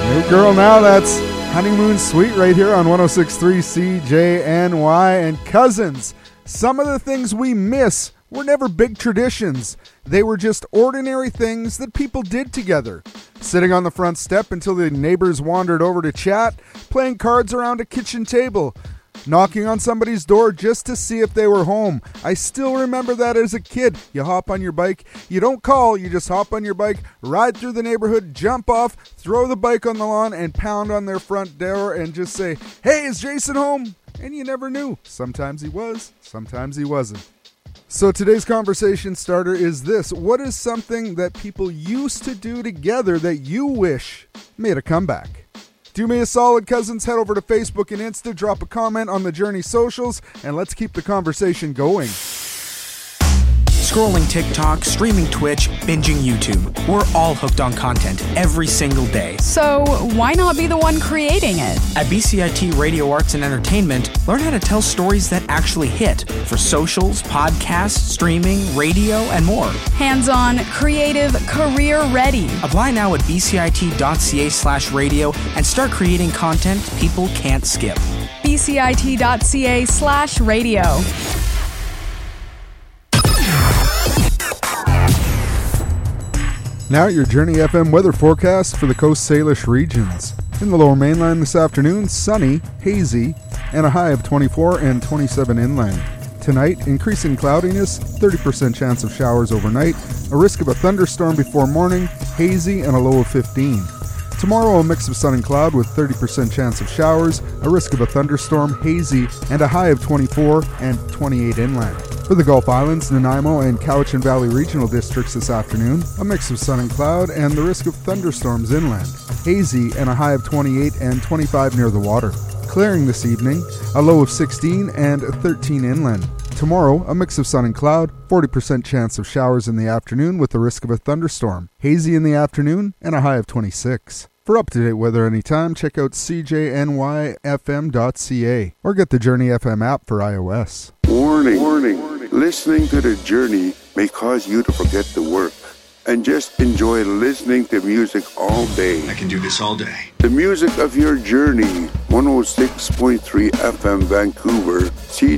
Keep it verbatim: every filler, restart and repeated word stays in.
New girl now, that's Honeymoon Suite right here on one oh six point three C J N Y. And cousins, some of the things we miss were never big traditions. They were just ordinary things that people did together. Sitting on the front step until the neighbors wandered over to chat, playing cards around a kitchen table, knocking on somebody's door just to see if they were home. I still remember that as a kid. You hop on your bike, you don't call, you just hop on your bike, ride through the neighborhood, jump off, throw the bike on the lawn, and pound on their front door and just say, "Hey, is Jason home?" And you never knew. Sometimes he was, sometimes he wasn't. So today's conversation starter is this. What is something that people used to do together that you wish made a comeback? Do me a solid, cousins. Head over to Facebook and Insta, drop a comment on the Journey socials, and let's keep the conversation going. Scrolling TikTok, streaming Twitch, binging YouTube. We're all hooked on content every single day. So why not be the one creating it? At B C I T Radio Arts and Entertainment, learn how to tell stories that actually hit for socials, podcasts, streaming, radio, and more. Hands-on, creative, career-ready. Apply now at bcit.ca slash radio and start creating content people can't skip. bcit.ca slash radio. Now your Journey F M weather forecast for the Coast Salish regions. In the Lower Mainland this afternoon, sunny, hazy, and a high of twenty-four and twenty-seven inland. Tonight, increasing cloudiness, thirty percent chance of showers overnight, a risk of a thunderstorm before morning, hazy, and a low of fifteen. Tomorrow, a mix of sun and cloud with thirty percent chance of showers, a risk of a thunderstorm, hazy, and a high of twenty-four and twenty-eight inland. For the Gulf Islands, Nanaimo, and Cowichan Valley regional districts this afternoon, a mix of sun and cloud and the risk of thunderstorms inland. Hazy and a high of twenty-eight and twenty-five near the water. Clearing this evening, a low of sixteen and thirteen inland. Tomorrow, a mix of sun and cloud, forty percent chance of showers in the afternoon with the risk of a thunderstorm. Hazy in the afternoon and a high of twenty-six. For up-to-date weather anytime, check out c j n y f m dot c a or get the Journey F M app for iOS. Warning, warning. Listening to The Journey may cause you to forget the work and just enjoy listening to music all day. I can do this all day. The music of your journey, one oh six point three F M Vancouver, C